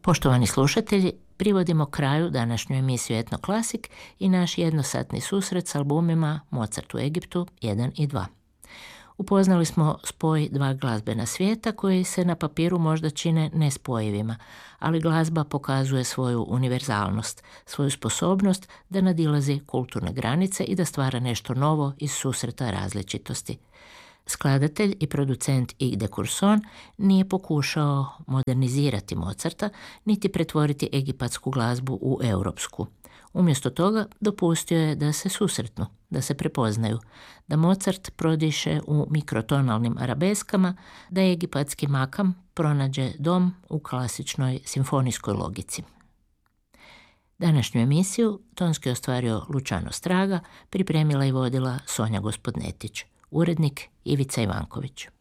Poštovani slušatelji, privodimo kraju današnju emisiju Etno Klasik i naš jednosatni susret s albumima Mozart u Egiptu 1 i 2. Upoznali smo spoj dva glazbena svijeta koji se na papiru možda čine nespojivima, ali glazba pokazuje svoju univerzalnost, svoju sposobnost da nadilazi kulturne granice i da stvara nešto novo iz susreta različitosti. Skladatelj i producent Yves de Courson nije pokušao modernizirati Mozarta, niti pretvoriti egipatsku glazbu u europsku. Umjesto toga dopustio je da se susretnu, da se prepoznaju, da Mozart prodiše u mikrotonalnim arabeskama, da egipatski makam pronađe dom u klasičnoj simfonijskoj logici. Današnju emisiju tonski ostvario Luciano Straga, pripremila i vodila Sonja Gospodnetić. Urednik Ivica Ivanković.